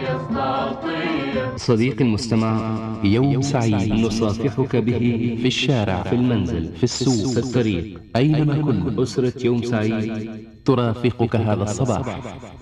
صديقي المستمع، يوم سعيد نصافحك به في الشارع، في المنزل، في السوق، في الطريق، أينما كنت. أسرة يوم سعيد ترافقك هذا الصباح.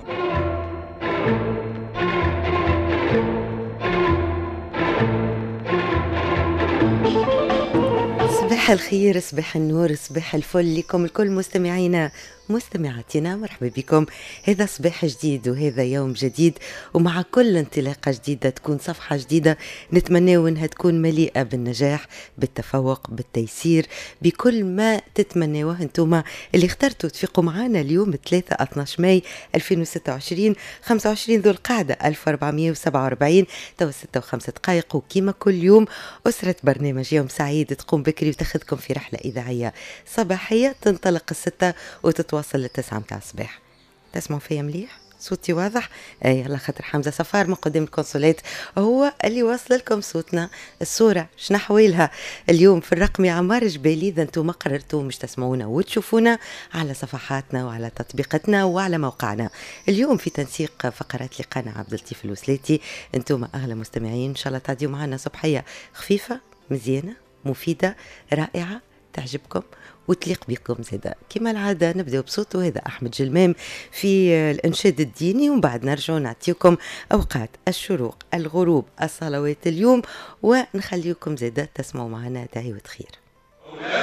صباح الخير، صباح النور، صباح الفل لكم الكل مستمعينا مستمعاتنا، مرحبا بكم. هذا صباح جديد وهذا يوم جديد، ومع كل انطلاقة جديدة تكون صفحة جديدة نتمنى انها تكون مليئة بالنجاح، بالتفوق، بالتيسير، بكل ما تتمنوه انتم اللي اخترتوا تفيقوا معنا اليوم 3 12 ماي 2026 25 ذو القعدة 1447 تو 6 و5 دقائق. وكيما كل يوم أسرة برنامج يوم سعيد تقوم بكري وتاخذكم في رحلة إذاعية صباحية تنطلق 6 وتتواصل 9 متاع الصباح. تسمعوا فيا مليح؟ صوتي واضح؟ يلا، خاطر حمزة صفار من قدام الكونسولات هو اللي وصل لكم صوتنا. الصورة شنحويلها اليوم في الرقم يا عمار جبالي، إذا انتم ما قررتوا مش تسمعونا وتشوفونا على صفحاتنا وعلى تطبيقاتنا وعلى موقعنا. اليوم في تنسيق فقرات لقانا عبد اللطيف الوسلاتي. انتم أغلى مستمعين، إن شاء الله تعديوا معنا صبحية خفيفة مزيانة مفيدة رائعة تعجبكم وتليق بكم زيدا. كما العادة نبدأ بصوته هذا أحمد جلمام في الإنشاد الديني، ومن بعد نرجع نعطيكم أوقات الشروق الغروب الصلوات اليوم، ونخليكم زيدا تسمعوا معنا دعوة خير.